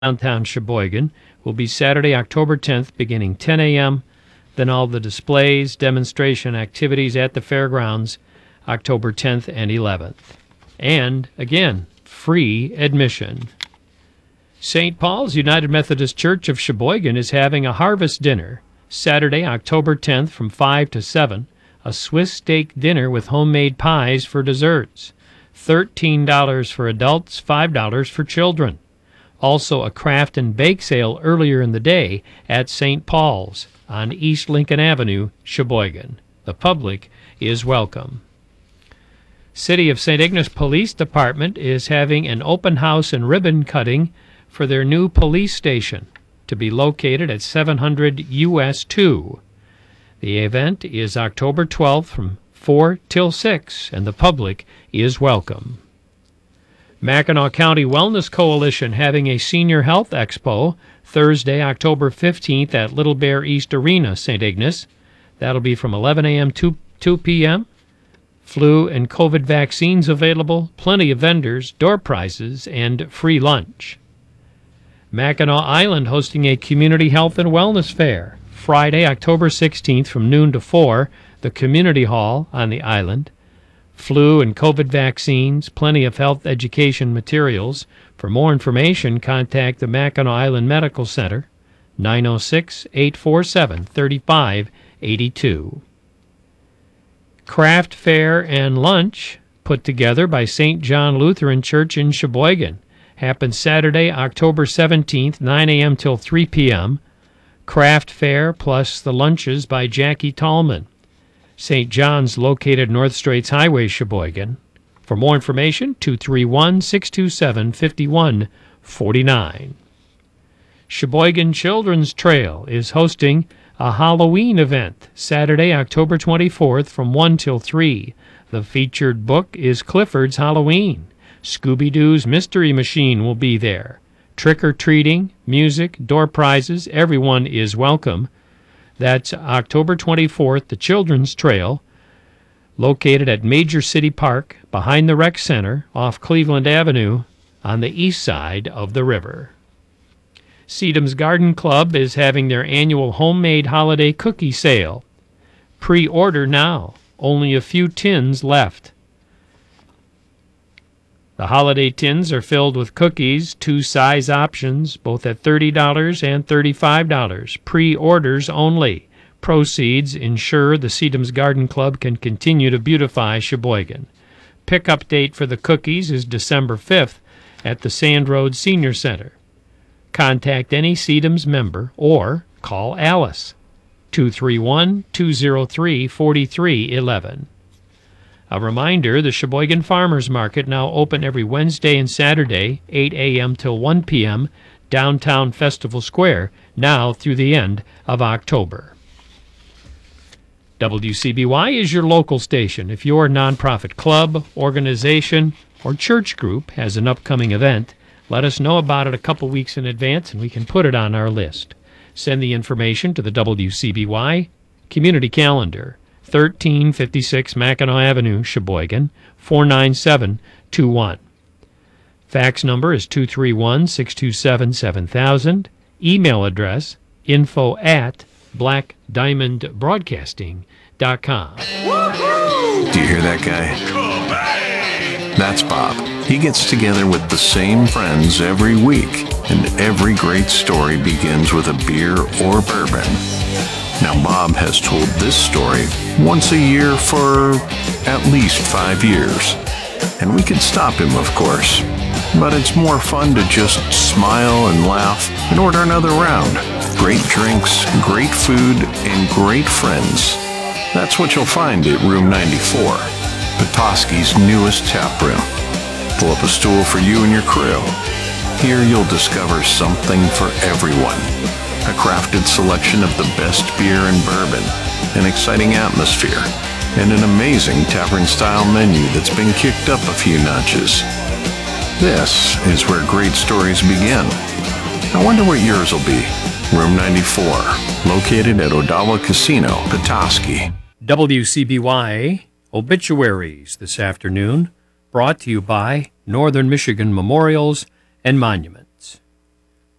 downtown Sheboygan will be Saturday, October 10th, beginning 10 a.m. Then all the displays, demonstration activities at the fairgrounds, October 10th and 11th. And, again, free admission. St. Paul's United Methodist Church of Sheboygan is having a harvest dinner Saturday, October 10th from 5 to 7, a Swiss steak dinner with homemade pies for desserts. $13 for adults, $5 for children. Also a craft and bake sale earlier in the day at St. Paul's on East Lincoln Avenue, Sheboygan. The public is welcome. City of St. Ignace Police Department is having an open house and ribbon cutting for their new police station to be located at 700 US 2. The event is October 12th from 4 till 6, and the public is welcome. Mackinac County Wellness Coalition having a Senior Health Expo Thursday, October 15th at Little Bear East Arena, St. Ignace. That'll be from 11 a.m. to 2 p.m. Flu and COVID vaccines available, plenty of vendors, door prizes, and free lunch. Mackinac Island hosting a Community Health and Wellness Fair Friday, October 16th from noon to 4, the Community Hall on the island. Flu and COVID vaccines, plenty of health education materials. For more information, contact the Mackinac Island Medical Center, 906-847-3582. Craft fair and lunch put together by St. John Lutheran Church in Sheboygan. Happens Saturday, October 17th, 9 a.m. till 3 p.m. Craft fair plus the lunches by Jackie Tallman. St. John's located North Straits Highway, Sheboygan. For more information, 231-627-5149. Sheboygan Children's Trail is hosting a Halloween event Saturday, October 24th from 1 till 3. The featured book is Clifford's Halloween. Scooby-Doo's Mystery Machine will be there. Trick-or-treating, music, door prizes, everyone is welcome. That's October 24th, the Children's Trail, located at Major City Park, behind the Rec Center, off Cleveland Avenue, on the east side of the river. Sedum's Garden Club is having their annual homemade holiday cookie sale. Pre-order now. Only a few tins left. The holiday tins are filled with cookies, 2 size options, both at $30 and $35. Pre-orders only. Proceeds ensure the Sedum's Garden Club can continue to beautify Sheboygan. Pickup date for the cookies is December 5th at the Sand Road Senior Center. Contact any Sedum's member or call Alice, 231-203-4311. A reminder, the Sheboygan Farmers Market now open every Wednesday and Saturday, 8 a.m. till 1 p.m., downtown Festival Square, now through the end of October. WCBY is your local station. If your nonprofit club, organization, or church group has an upcoming event, let us know about it a couple weeks in advance and we can put it on our list. Send the information to the WCBY Community Calendar, 1356 Mackinac Avenue, Sheboygan, 49721. Fax number is 231-627-7000. Email address info@blackdiamondbroadcasting.com. Do you hear that guy? That's Bob. He gets together with the same friends every week, and every great story begins with a beer or bourbon. Now, Bob has told this story once a year for at least 5 years. And we could stop him, of course. But it's more fun to just smile and laugh and order another round. Great drinks, great food, and great friends. That's what you'll find at Room 94, Petoskey's newest tap room. Pull up a stool for you and your crew. Here you'll discover something for everyone. A crafted selection of the best beer and bourbon, an exciting atmosphere, and an amazing tavern-style menu that's been kicked up a few notches. This is where great stories begin. I wonder what yours will be. Room 94, located at Odawa Casino, Petoskey. WCBY Obituaries this afternoon, brought to you by Northern Michigan Memorials and Monuments.